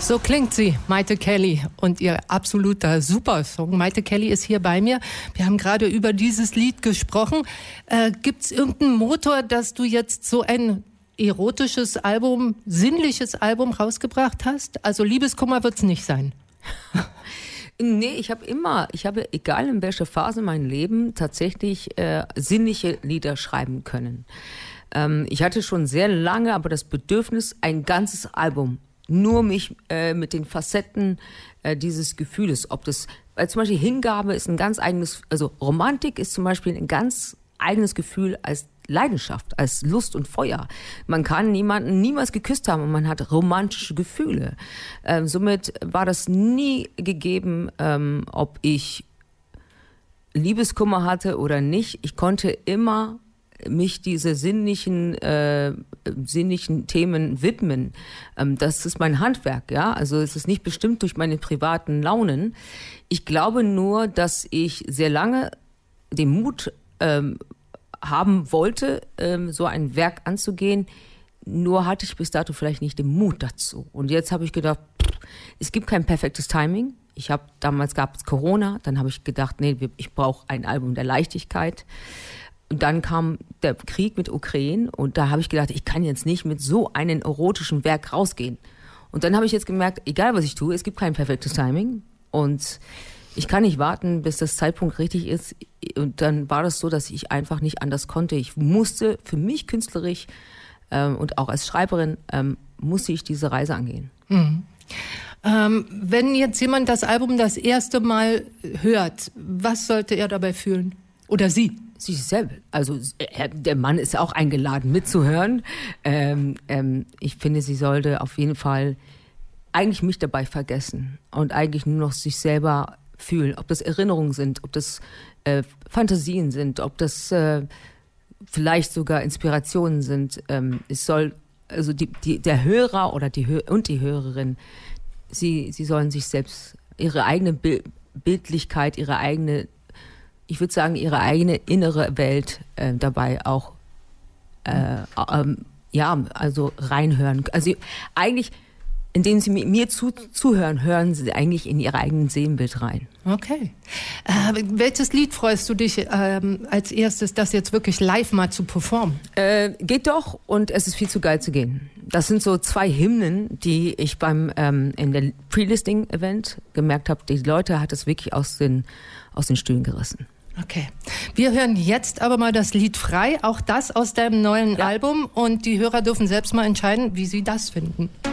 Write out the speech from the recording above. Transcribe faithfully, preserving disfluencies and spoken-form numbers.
So klingt sie, Mayte Kelly, und ihr absoluter Supersong. Mayte Kelly ist hier bei mir. Wir haben gerade über dieses Lied gesprochen. Äh, gibt's irgendeinen Motor, dass du jetzt so ein erotisches Album, sinnliches Album rausgebracht hast? Also Liebeskummer wird's nicht sein. Nee, ich habe immer, ich habe, egal in welcher Phase mein Leben, tatsächlich äh, sinnliche Lieder schreiben können. Ähm, ich hatte schon sehr lange aber das Bedürfnis, ein ganzes Album, nur mich äh, mit den Facetten äh, dieses Gefühles, ob das, weil zum Beispiel Hingabe ist ein ganz eigenes, also Romantik ist zum Beispiel ein ganz eigenes Gefühl als Leidenschaft, als Lust und Feuer. Man kann niemanden niemals geküsst haben und man hat romantische Gefühle. Ähm, somit war das nie gegeben, ähm, ob ich Liebeskummer hatte oder nicht. Ich konnte immer mich diese sinnlichen, äh, sinnlichen Themen widmen. Ähm, das ist mein Handwerk, ja. Also es ist nicht bestimmt durch meine privaten Launen. Ich glaube nur, dass ich sehr lange den Mut ähm, haben wollte, ähm, so ein Werk anzugehen. Nur hatte ich bis dato vielleicht nicht den Mut dazu. Und jetzt habe ich gedacht, pff, es gibt kein perfektes Timing. Ich habe damals gab es Corona, dann habe ich gedacht, nee, ich brauche ein Album der Leichtigkeit. Und dann kam der Krieg mit Ukraine und da habe ich gedacht, ich kann jetzt nicht mit so einem erotischen Werk rausgehen. Und dann habe ich jetzt gemerkt, egal was ich tue, es gibt kein perfektes Timing und ich kann nicht warten, bis das Zeitpunkt richtig ist. Und dann war das so, dass ich einfach nicht anders konnte. Ich musste für mich künstlerisch ähm, und auch als Schreiberin ähm, musste ich diese Reise angehen. Mhm. Ähm, wenn jetzt jemand das Album das erste Mal hört, was sollte er dabei fühlen? Oder sie? Sie selber. Also er, der Mann ist auch eingeladen mitzuhören. Ähm, ähm, ich finde, sie sollte auf jeden Fall eigentlich mich dabei vergessen und eigentlich nur noch sich selber fühlen. Ob das Erinnerungen sind, ob das äh, Fantasien sind, ob das äh, vielleicht sogar Inspirationen sind. Ähm, es soll, also die, die, der Hörer oder die Hö- und die Hörerin, sie, sie sollen sich selbst, ihre eigene Bi- Bildlichkeit, ihre eigene, ich würde sagen, ihre eigene innere Welt äh, dabei auch äh, ähm, ja, also reinhören. Also eigentlich, indem sie mir zu, zuhören, hören sie eigentlich in ihr eigenes Seelenbild rein. Okay. Äh, welches Lied freust du dich ähm, als erstes, das jetzt wirklich live mal zu performen? Äh, geht doch und es ist viel zu geil zu gehen. Das sind so zwei Hymnen, die ich beim ähm, in der Pre-Listing-Event gemerkt habe, die Leute hat es wirklich aus den, aus den Stühlen gerissen. Okay. Wir hören jetzt aber mal das Lied Frei, auch das aus deinem neuen ja. Album. Und die Hörer dürfen selbst mal entscheiden, wie sie das finden.